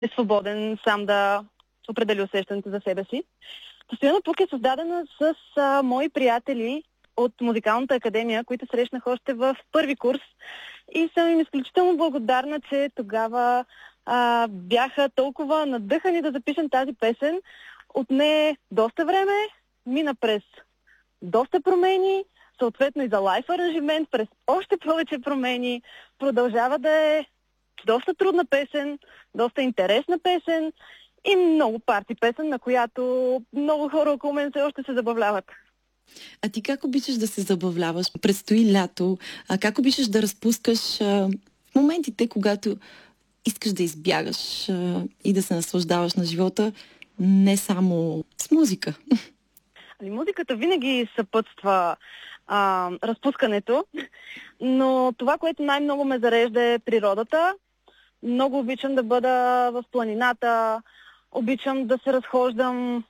е свободен сам да определи усещането за себе си. Постоянно тук е създадена с мои приятели от Музикалната академия, които срещнах още в първи курс. И съм им изключително благодарна, че тогава бяха толкова надъхани да запишем тази песен. Отне доста време, мина през доста промени, съответно и за лайф аранжимент, през още повече промени. Продължава да е доста трудна песен, доста интересна песен и много парти песен, на която много хора около мен все още се забавляват. А ти как обичаш да се забавляваш? Предстои лято. А как обичаш да разпускаш в моментите, когато искаш да избягаш и да се наслаждаваш на живота, не само с музика? Музиката винаги съпътства разпускането, но това, което най-много ме зарежда е природата. Много обичам да бъда в планината, обичам да се разхождам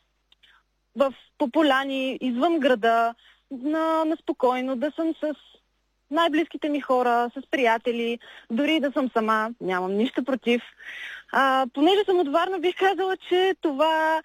по поляни, извън града, на спокойно, да съм с най-близките ми хора, с приятели, дори да съм сама, нямам нищо против. Понеже съм от Варна, бих казала, че това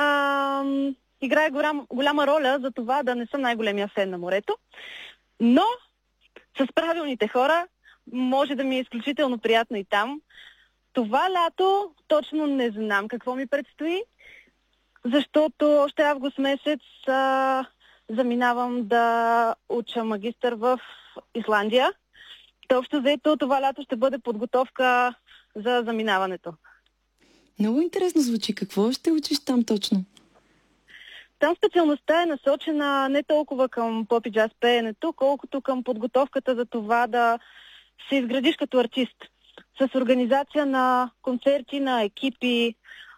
играе голяма роля за това да не съм най-големия фен на морето. Но с правилните хора може да ми е изключително приятно и там. Това лято точно не знам какво ми предстои, защото още август месец заминавам да уча магистър в Исландия. Общо взето това лято ще бъде подготовка за заминаването. Много интересно звучи. Какво ще учиш там точно? Там специалността е насочена не толкова към поп и джаз пеенето, колкото към подготовката за това да се изградиш като артист. С организация на концерти, на екипи,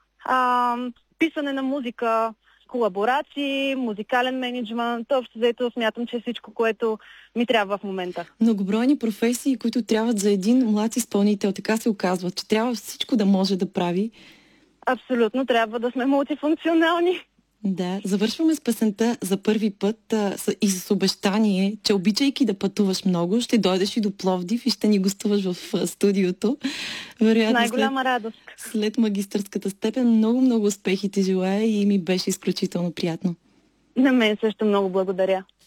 писане на музика, колаборации, музикален мениджмънт. Общо взето смятам, че е всичко, което ми трябва в момента. Многобройни професии, които трябват за един млад изпълнител. Така се оказва, че трябва всичко да може да прави. Абсолютно, трябва да сме мултифункционални. Да, завършваме с песента за първи път и с обещание, че обичайки да пътуваш много, ще дойдеш и до Пловдив и ще ни гостуваш в студиото. Вероятно, най-голяма радост. След магистърската степен много успехи ти желая и ми беше изключително приятно. На мен също много благодаря.